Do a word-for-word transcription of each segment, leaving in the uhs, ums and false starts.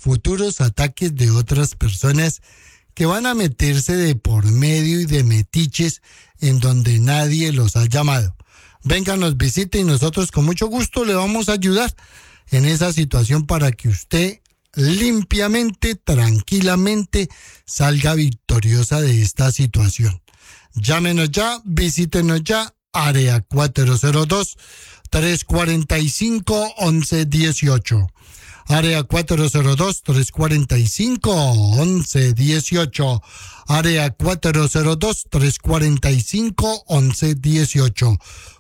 futuros ataques de otras personas que van a meterse de por medio y de metiches en donde nadie los ha llamado. Venga, nos visite y nosotros con mucho gusto le vamos a ayudar en esa situación para que usted limpiamente, tranquilamente salga victoriosa de esta situación. Llámenos ya, visítenos ya, área cuatro cero dos, tres cuatro cinco, once dieciocho. Área cuatro cero dos, tres cuatro cinco, once dieciocho. Área cuatro cero dos, tres cuatro cinco, once dieciocho.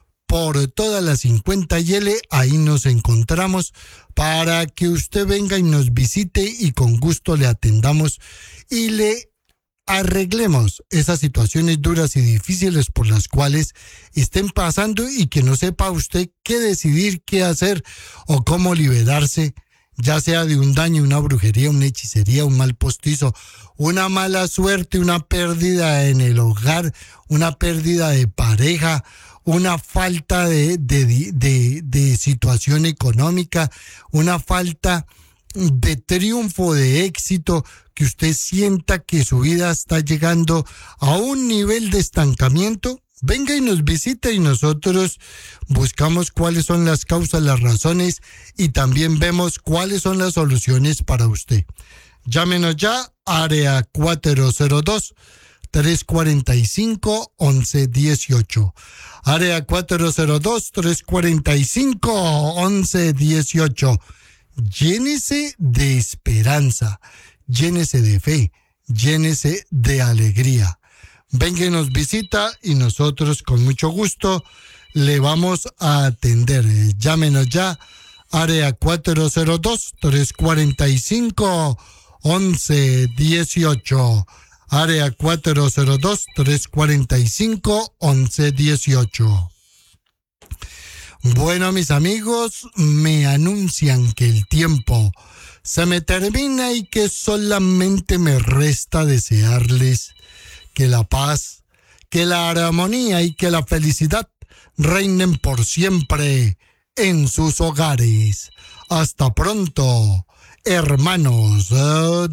Por toda la cincuenta y L, ahí nos encontramos para que usted venga y nos visite y con gusto le atendamos y le arreglemos esas situaciones duras y difíciles por las cuales estén pasando y que no sepa usted qué decidir, qué hacer o cómo liberarse, ya sea de un daño, una brujería, una hechicería, un mal postizo, una mala suerte, una pérdida en el hogar, una pérdida de pareja, una falta de, de, de, de situación económica, una falta de triunfo, de éxito, que usted sienta que su vida está llegando a un nivel de estancamiento. Venga y nos visite y nosotros buscamos cuáles son las causas, las razones y también vemos cuáles son las soluciones para usted. Llámenos ya, área cuatro cero dos, tres cuatro cinco, once dieciocho. Área cuatro cero dos, tres cuatro cinco, once dieciocho. Llénese de esperanza, llénese de fe, llénese de alegría. Venga y nos visita y nosotros con mucho gusto le vamos a atender. Llámenos ya, área cuatro cero dos, tres cuatro cinco, once dieciocho. Área cuatro cero dos, tres cuatro cinco, once dieciocho. Bueno, mis amigos, me anuncian que el tiempo se me termina y que solamente me resta desearles que la paz, que la armonía y que la felicidad reinen por siempre en sus hogares. Hasta pronto, hermanos.